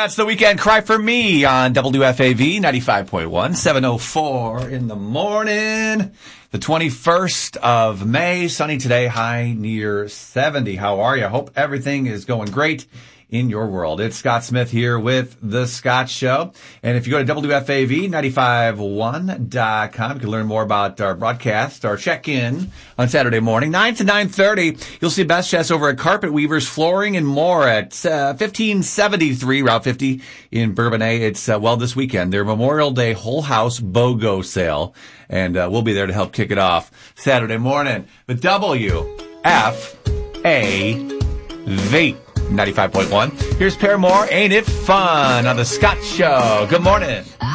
That's the Weekend Cry for Me on WFAV 95.1, 7:04 in the morning. The 21st of May, sunny today, high near 70. How are you? Hope everything is going great in your world. It's Scott Smith here with The Scott Show. And if you go to WFAV951.com, you can learn more about our broadcast, our check-in on Saturday morning, 9 to 9:30. You'll see Best Chess over at Carpet Weavers Flooring and More at 1573 Route 50 in Bourbonnais. It's, this weekend, their Memorial Day Whole House BOGO sale. And we'll be there to help kick it off Saturday morning. But WFAV 95.1. Here's Paramore, Ain't It Fun on The Scott Show. Good morning.